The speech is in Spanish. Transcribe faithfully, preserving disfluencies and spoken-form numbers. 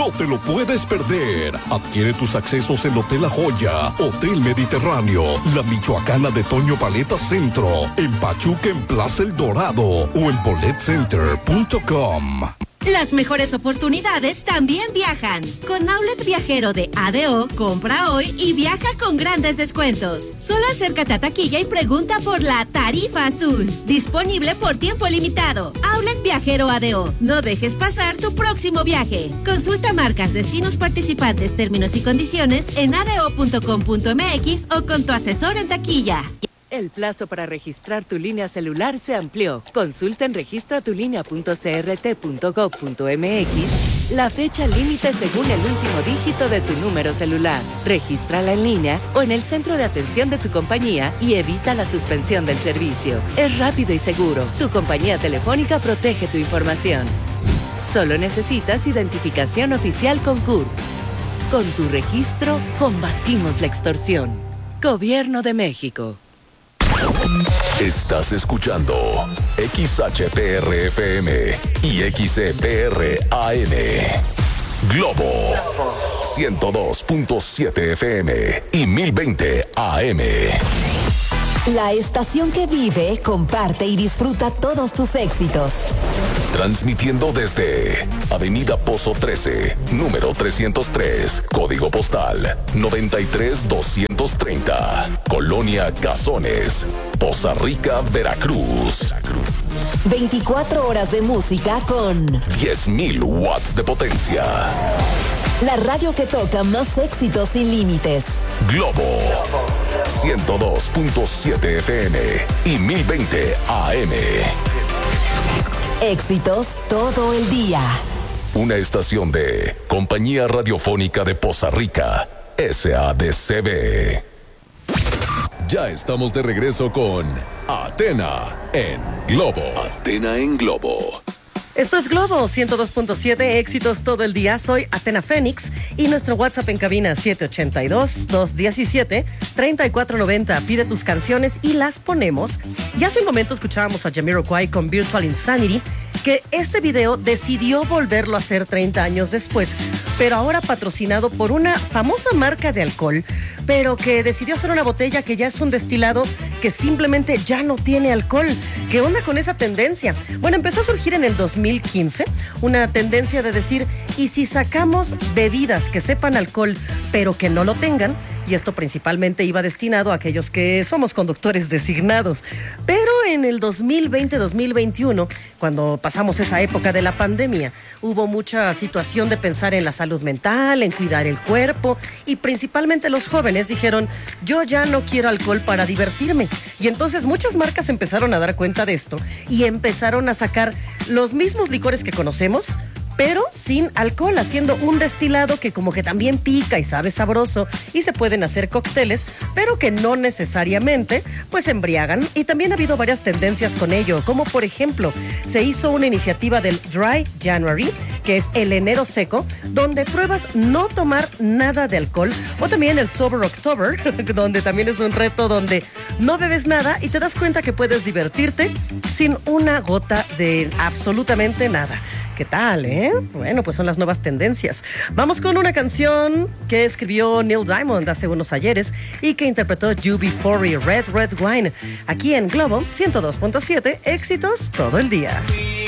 no te lo puedes perder. Adquiere tus accesos en Hotel La Joya, Hotel Mediterráneo, La Michoacana de Toño Paleta Centro, en Pachuca en Plaza El Dorado o en bolet center punto com. Las mejores oportunidades también viajan. Con Outlet Viajero de A D O, compra hoy y viaja con grandes descuentos. Solo acércate a taquilla y pregunta por la tarifa azul. Disponible por tiempo limitado. Outlet Viajero A D O. No dejes pasar tu próximo viaje. Consulta marcas, destinos participantes, términos y condiciones en a d o punto com punto m x o con tu asesor en taquilla. El plazo para registrar tu línea celular se amplió. Consulta en registra tu línea punto c r t punto gov punto m x la fecha límite según el último dígito de tu número celular. Regístrala en línea o en el centro de atención de tu compañía y evita la suspensión del servicio. Es rápido y seguro. Tu compañía telefónica protege tu información. Solo necesitas identificación oficial con C U R P. Con tu registro, combatimos la extorsión. Gobierno de México. Estás escuchando X H P R F M y X E P R A N. Globo ciento dos punto siete F M y mil veinte A M. La estación que vive, comparte y disfruta todos tus éxitos. Transmitiendo desde Avenida Pozo trece, número trescientos tres, código postal noventa y tres doscientos treinta, Colonia Cazones, Poza Rica, Veracruz. veinticuatro horas de música con diez mil watts de potencia. La radio que toca más éxitos sin límites. Globo ciento dos punto siete F M y mil veinte A M. Éxitos todo el día. Una estación de Compañía Radiofónica de Poza Rica, S A D C B. Ya estamos de regreso con Atena en Globo. Atena en Globo. Esto es Globo ciento dos punto siete, éxitos todo el día. Soy Atena Fénix y nuestro WhatsApp en cabina siete ocho dos, dos uno siete, tres cuatro nueve cero. Pide tus canciones y las ponemos. Y hace un momento escuchábamos a Jamiroquai con Virtual Insanity, que este video decidió volverlo a hacer treinta años después, pero ahora patrocinado por una famosa marca de alcohol, pero que decidió hacer una botella que ya es un destilado que simplemente ya no tiene alcohol. ¿Qué onda con esa tendencia? Bueno, empezó a surgir en el dos mil quince una tendencia de decir, ¿y si sacamos bebidas que sepan alcohol, pero que no lo tengan? Y esto principalmente iba destinado a aquellos que somos conductores designados. Pero en el dos mil veinte dos mil veintiuno, cuando pasamos esa época de la pandemia, hubo mucha situación de pensar en la salud mental, en cuidar el cuerpo, y principalmente los jóvenes dijeron, yo ya no quiero alcohol para divertirme. Y entonces muchas marcas empezaron a dar cuenta de esto y empezaron a sacar los mismos licores que conocemos, pero sin alcohol, haciendo un destilado que como que también pica y sabe sabroso, y se pueden hacer cócteles, pero que no necesariamente pues embriagan. Y también ha habido varias tendencias con ello, como por ejemplo, se hizo una iniciativa del Dry January, que es el enero seco, donde pruebas no tomar nada de alcohol, o también el Sober October, donde también es un reto donde no bebes nada y te das cuenta que puedes divertirte sin una gota de absolutamente nada. ¿Qué tal, eh? Bueno, pues son las nuevas tendencias. Vamos con una canción que escribió Neil Diamond hace unos ayeres y que interpretó U B cuarenta, Red Red Wine, aquí en Globo ciento dos punto siete, éxitos todo el día.